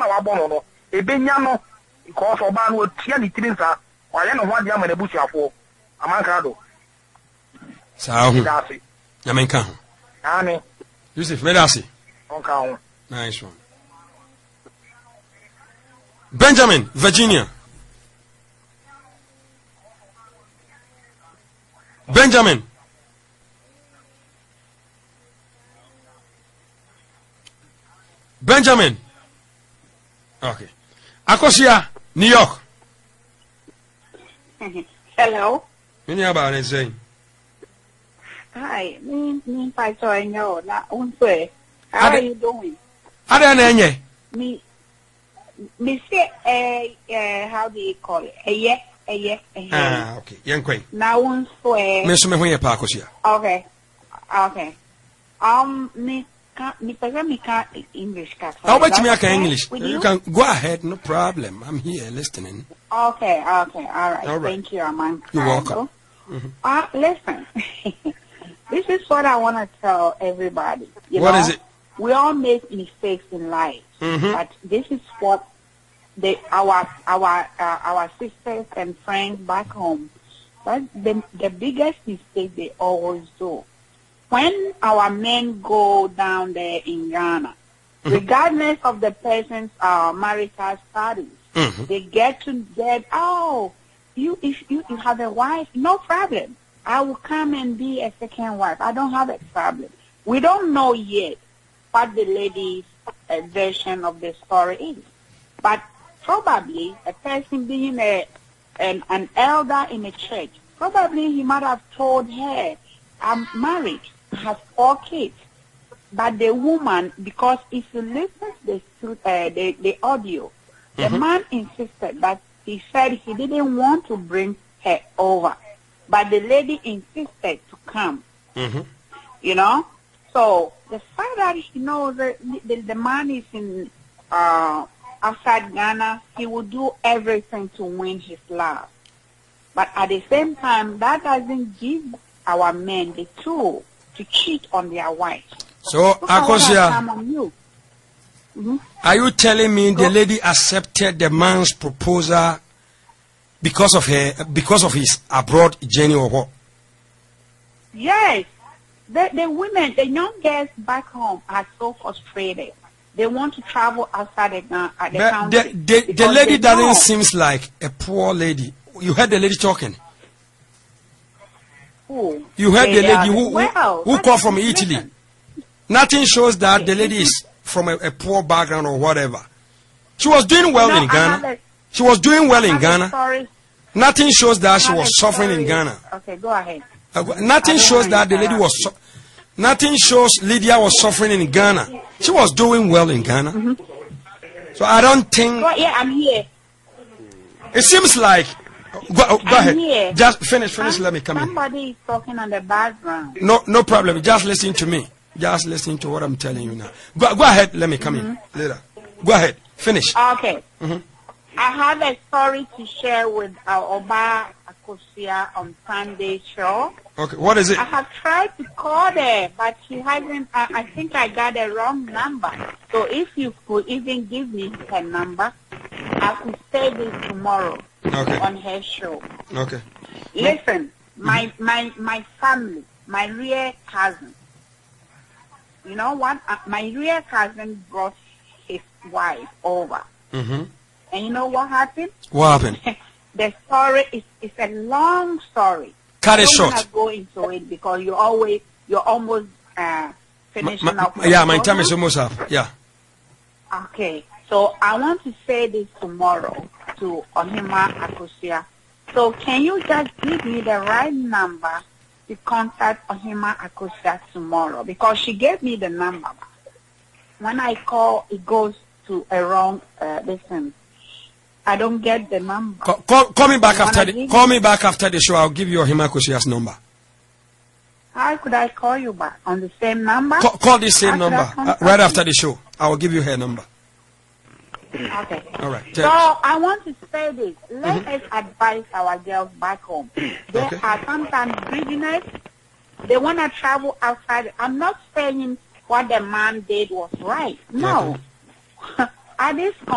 na wabɔ no ebenya no because oba no tia ni tiri nsa wale no ho ade ama na busuafo amanka do saa ho nyamenka ho Amen. Yusuf medasi onka ho nice one Benjamin Virginia Benjamin okay Akosia New York Hello. Mini about it saying Hi, me Pastor Enyo na unse. How are you doing? Ada na enye? Me say how do you call it? Ah, okay. Yenkwen. Na unse. Me so me ho ye pa Akosia. Okay. Me can't English ka. How about me can English? You can go ahead, no problem. I'm here listening. Okay. All right. Thank you, Aman. You're welcome. Listen. This is what I want to tell everybody. What is it? We all make mistakes in life, but this is what our sisters and friends back home. But the biggest mistake they always do. When our men go down there in Ghana, regardless of the person's marital status, they get to get, if you have a wife, no problem. I will come and be a second wife. I don't have a problem. We don't know yet what the lady's version of the story is. But probably a person being an elder in a church, probably he might have told her, I'm married, I have 4 kids. But the woman, because if you listen to the audio, the man insisted that he said he didn't want to bring her over. But the lady insisted to come, So the fact that he knows that the man is in outside Ghana, he will do everything to win his love. But at the same time, that doesn't give our men the tool to cheat on their wives. So, Akosia, are you telling me the lady accepted the man's proposal because of his abroad journey or what? Yes. The women, the young girls back home are so frustrated. They want to travel outside the country. The lady doesn't seem like a poor lady. You heard the lady talking. Who? You heard the lady who called from Italy. Nothing shows that the lady is from a poor background or whatever. She was doing well in Ghana. She was doing well in Ghana. Nothing shows that she was suffering in Ghana. Okay, go ahead. Nothing shows that the lady was. Nothing shows Lydia was suffering in Ghana. She was doing well in Ghana. So I don't think. Yeah, I'm here. It seems like. Go ahead. Here. Just finish. Let me come in. Somebody is talking on the background. No problem. Just listen to me. Just listen to what I'm telling you now. Go ahead. Let me come in later. Go ahead. Finish. Okay. I have a story to share with Oba Akosia on Sunday show. Okay. What is it? I have tried to call her, but she hasn't. I think I got the wrong number. So if you could even give me her number, I could say this tomorrow on her show. Okay. Listen, my family, my real cousin. You know what? My real cousin brought his wife over. And you know what happened? What happened? The story is a long story. Cut it short. I don't want to go into it because you're almost finishing up. Yeah, my time is almost up. Yeah. Okay. So I want to say this tomorrow to Ohima Akosia. So can you just give me the right number to contact Ohima Akosia tomorrow? Because she gave me the number. When I call, it goes to a wrong listen. I don't get the number. Call me back after the show. I'll give you Ohima Akosia's number. How could I call you back? On the same number? Call this same number right after the show. I will give you her number. Okay. All right. So I want to say this. Let us advise our girls back home. They are sometimes greediness. They want to travel outside. I'm not saying what the man did was right. No. At this